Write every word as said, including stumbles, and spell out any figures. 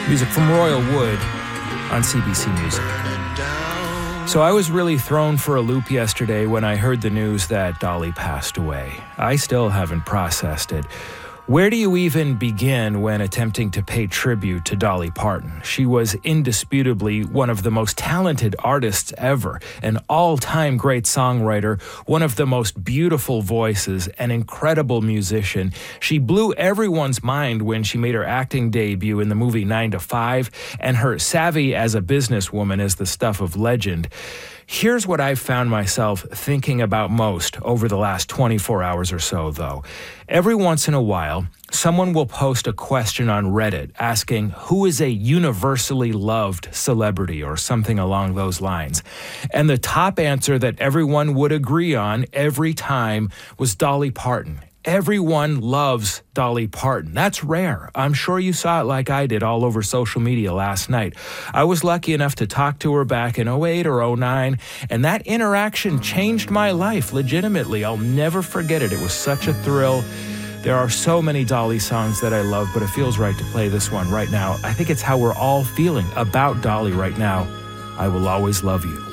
Music from Royal Wood on C B C Music. So I was really thrown for a loop yesterday when I heard the news that Dolly passed away. I still haven't processed it. Where do you even begin when attempting to pay tribute to Dolly Parton? She was indisputably one of the most talented artists ever, an all-time great songwriter, one of the most beautiful voices, an incredible musician. She blew everyone's mind when she made her acting debut in the movie nine to five, and her savvy as a businesswoman is the stuff of legend. Here's what I've found myself thinking about most over the last twenty-four hours or so, though. Every once in a while, someone will post a question on Reddit asking who is a universally loved celebrity or something along those lines. And the top answer that everyone would agree on every time was Dolly Parton. Everyone loves Dolly Parton. That's rare. I'm sure you saw it like I did all over social media last night. I was lucky enough to talk to her back in oh eight or oh nine, and that interaction changed my life legitimately. I'll never forget it. It was such a thrill. There are so many Dolly songs that I love, but it feels right to play this one right now. I think it's how we're all feeling about Dolly right now. I Will Always Love You.